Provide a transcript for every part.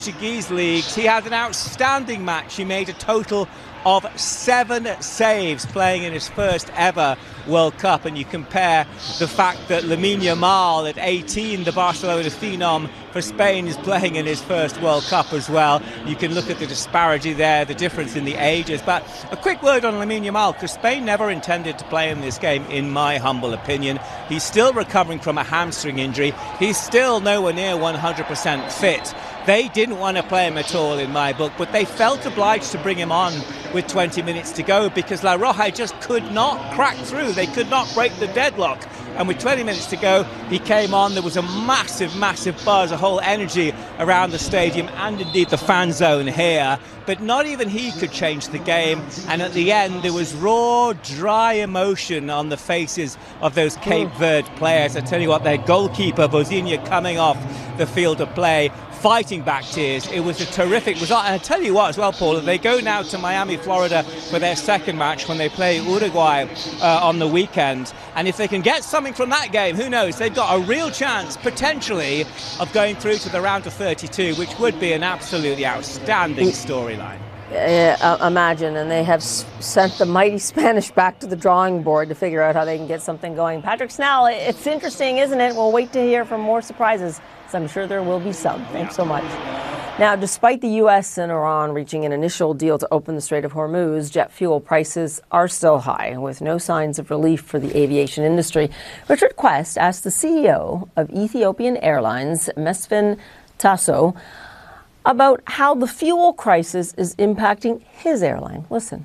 Portuguese leagues. He had an outstanding match. He made a total of 7 saves playing in his first ever World Cup, and you compare the fact that Lamine Yamal at 18, the Barcelona phenom for Spain, is playing in his first World Cup as well. You can look at the disparity there, the difference in the ages. But a quick word on Lamine Yamal, because Spain never intended to play in this game, in my humble opinion. He's still recovering from a hamstring injury. He's still nowhere near 100% fit. They didn't want to play him at all in my book, but they felt obliged to bring him on with 20 minutes to go because La Roja just could not crack through. They could not break the deadlock. And with 20 minutes to go, he came on. There was a massive, massive buzz, a whole energy around the stadium and indeed the fan zone here. But not even he could change the game. And at the end, there was raw, dry emotion on the faces of those Cape Verde players. I tell you what, their goalkeeper, Vozinha, coming off the field of play, fighting back tears. It was a terrific result. And I tell you what as well, Paul, they go now to Miami, Florida for their second match when they play Uruguay on the weekend. And if they can get something from that game, who knows? They've got a real chance, potentially, of going through to the round of 32, which would be an absolutely outstanding storyline. Imagine, and they have sent the mighty Spanish back to the drawing board to figure out how they can get something going. Patrick Snell, it's interesting, isn't it? We'll wait to hear from more surprises. I'm sure there will be some. Thanks so much. Now, despite the U.S. and Iran reaching an initial deal to open the Strait of Hormuz, jet fuel prices are still high, with no signs of relief for the aviation industry. Richard Quest asked the CEO of Ethiopian Airlines, Mesfin Tasso, about how the fuel crisis is impacting his airline. Listen.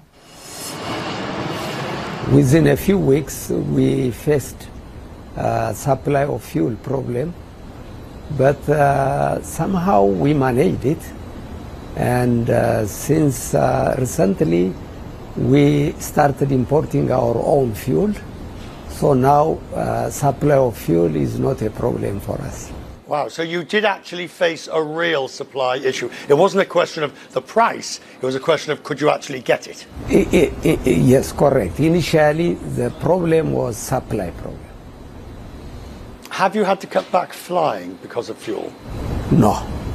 Within a few weeks, we faced a supply of fuel problem. But somehow we managed it, and since recently we started importing our own fuel, so now supply of fuel is not a problem for us. Wow, so you did actually face a real supply issue. It wasn't a question of the price, it was a question of could you actually get it? Yes, correct. Initially the problem was supply problem. Have you had to cut back flying because of fuel? No.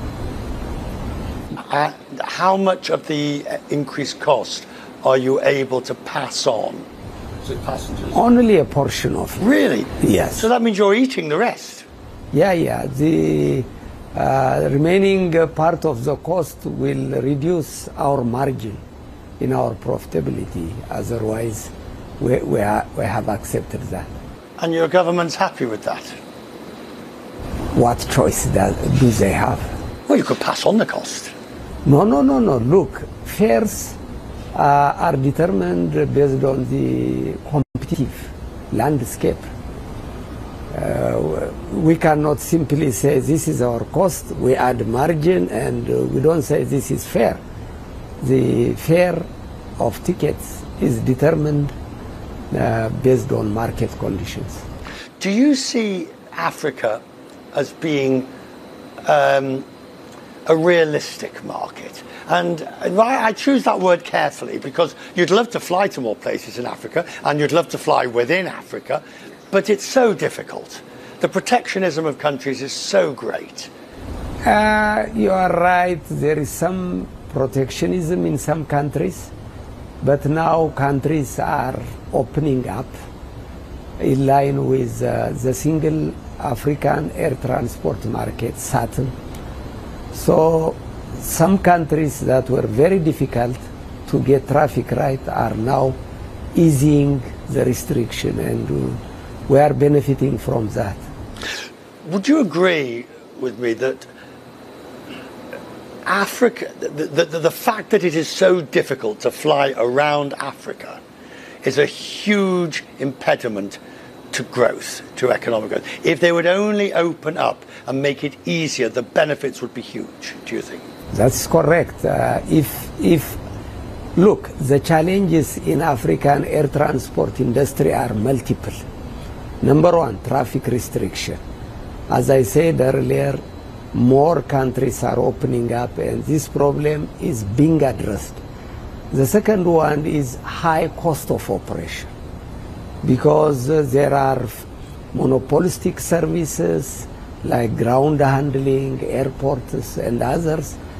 How much of the increased cost are you able to pass on to passengers? Only a portion of it. Really? Yes. So that means you're eating the rest? Yeah. The remaining part of the cost will reduce our margin in our profitability. Otherwise, we have accepted that. And your government's happy with that? What choice do they have? Well, you could pass on the cost. No. Look, fares are determined based on the competitive landscape. We cannot simply say this is our cost, we add margin, and we don't say this is fair. The fare of tickets is determined based on market conditions. Do you see Africa as being a realistic market? And I choose that word carefully because you'd love to fly to more places in Africa and you'd love to fly within Africa, but it's so difficult. The protectionism of countries is so great. You are right, there is some protectionism in some countries, but now countries are opening up in line with the single African air transport market, SATM. So some countries that were very difficult to get traffic right are now easing the restriction, and we are benefiting from that. Would you agree with me that Africa, the fact that it is so difficult to fly around Africa is a huge impediment to growth, to economic growth? If they would only open up and make it easier, the benefits would be huge, do you think? That's correct. Look, the challenges in African air transport industry are multiple. Number one, traffic restriction. As I said earlier, more countries are opening up and this problem is being addressed. The second one is high cost of operation, because there are monopolistic services like ground handling, airports and others